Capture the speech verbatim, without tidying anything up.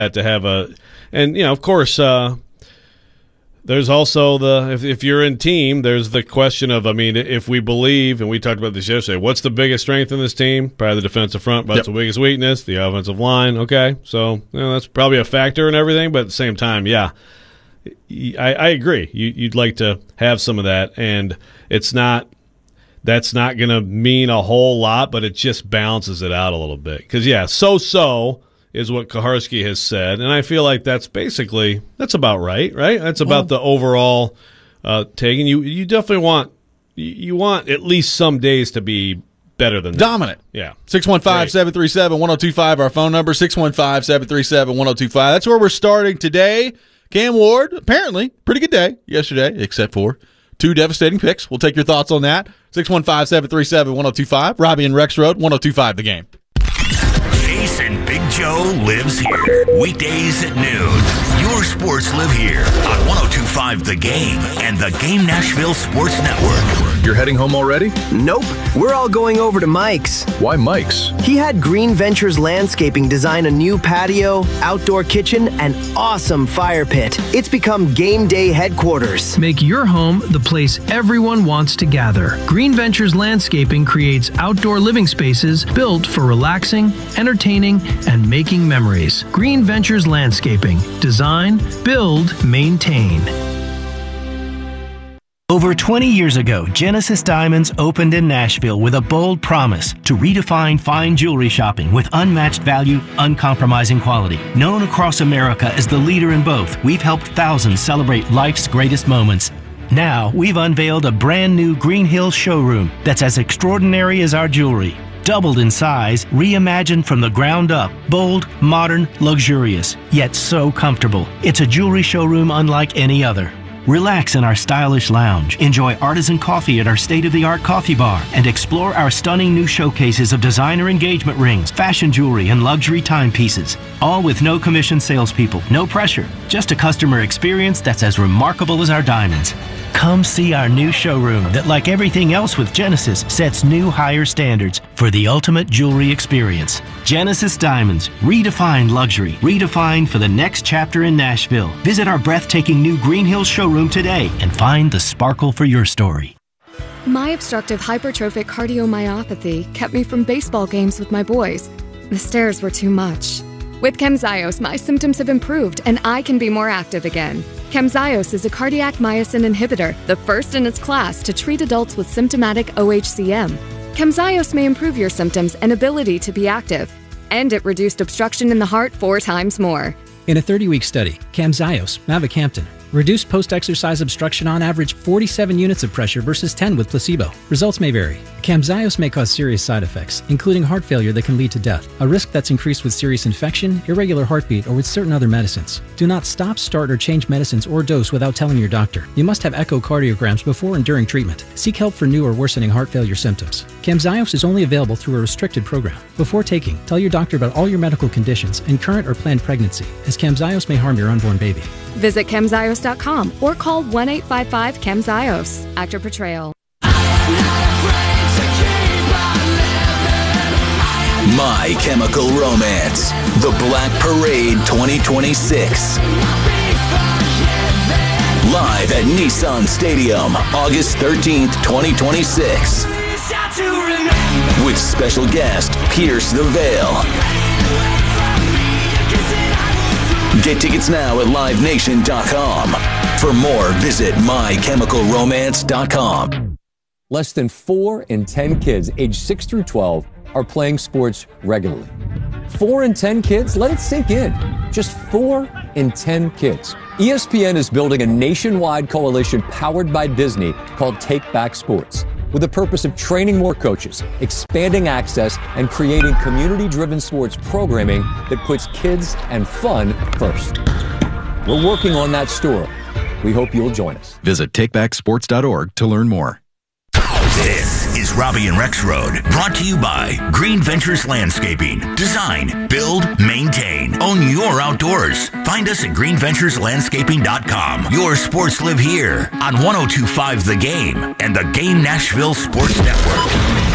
to have a – and, you know, of course, uh, there's also the if, – if you're in team, there's the question of, I mean, if we believe, and we talked about this yesterday, what's the biggest strength in this team? Probably the defensive front. What's yep. the biggest weakness? The offensive line. Okay, so you know, that's probably a factor in everything, but at the same time, yeah, I, I agree. You, you'd like to have some of that, and it's not – that's not going to mean a whole lot, but it just balances it out a little bit. Because, yeah, so-so – is what Kuharsky has said, and I feel like that's basically that's about right, right? That's about well, the overall uh, take, and you you definitely want you want at least some days to be better than dominant. That. Yeah, six one five, seven three seven, one zero two five. Our phone number six one five, seven three seven, one zero two five. That's where we're starting today. Cam Ward, apparently pretty good day yesterday, except for two devastating picks. We'll take your thoughts on that. six one five, seven three seven, one zero two five. Robbie and Rex Road, one zero two five. The Game. Jason Big Joe lives here. Weekdays at noon. Your sports live here on one oh two point five The Game and the Game Nashville Sports Network. You're heading home already? Nope. We're all going over to Mike's. Why Mike's? He had Green Ventures Landscaping design a new patio, outdoor kitchen, and awesome fire pit. It's become game day headquarters. Make your home the place everyone wants to gather. Green Ventures Landscaping creates outdoor living spaces built for relaxing, entertaining, and making memories. Green Ventures Landscaping. Design, build, maintain. Over twenty years ago, Genesis Diamonds opened in Nashville with a bold promise to redefine fine jewelry shopping with unmatched value, uncompromising quality. Known across America as the leader in both, we've helped thousands celebrate life's greatest moments. Now, we've unveiled a brand new Green Hills showroom that's as extraordinary as our jewelry. Doubled in size, reimagined from the ground up, bold, modern, luxurious, yet so comfortable. It's a jewelry showroom unlike any other. Relax in our stylish lounge, enjoy artisan coffee at our state-of-the-art coffee bar, and explore our stunning new showcases of designer engagement rings, fashion jewelry, and luxury timepieces. All with no commission salespeople, no pressure, just a customer experience that's as remarkable as our diamonds. Come see our new showroom that, like everything else with Genesis, sets new higher standards for the ultimate jewelry experience. Genesis Diamonds, redefined luxury, redefined for the next chapter in Nashville. Visit our breathtaking new Green Hills showroom today and find the sparkle for your story. My obstructive hypertrophic cardiomyopathy kept me from baseball games with my boys. The stairs were too much. With Camzyos, my symptoms have improved and I can be more active again. Camzyos is a cardiac myosin inhibitor, the first in its class to treat adults with symptomatic O H C M. Camzyos may improve your symptoms and ability to be active, and it reduced obstruction in the heart four times more. In a thirty-week study, Camzyos, mavacamten, reduced post-exercise obstruction on average forty-seven units of pressure versus ten with placebo. Results may vary. Camzyos may cause serious side effects, including heart failure that can lead to death, a risk that's increased with serious infection, irregular heartbeat, or with certain other medicines. Do not stop, start, or change medicines or dose without telling your doctor. You must have echocardiograms before and during treatment. Seek help for new or worsening heart failure symptoms. Camzyos is only available through a restricted program. Before taking, tell your doctor about all your medical conditions and current or planned pregnancy, as Camzyos may harm your unborn baby. Visit camzyos dot com or call one eight five five camzyos. Actor portrayal. My Chemical Romance, The Black Parade twenty twenty-six. Live at Nissan Stadium, August thirteenth, twenty twenty-six. With special guest, Pierce the Veil. Get tickets now at live nation dot com. For more, visit my chemical romance dot com. Less than four in ten kids aged six through twelve are playing sports regularly. Four in ten kids? Let it sink in. Just four in ten kids. E S P N is building a nationwide coalition powered by Disney called Take Back Sports, with the purpose of training more coaches, expanding access, and creating community-driven sports programming that puts kids and fun first. We're working on that story. We hope you'll join us. Visit take back sports dot org to learn more. This is Robbie and Rex Road, brought to you by Green Ventures Landscaping. Design, build, maintain. Own your outdoors. Find us at green ventures landscaping dot com. Your sports live here on one oh two point five The Game and the Game Nashville Sports Network.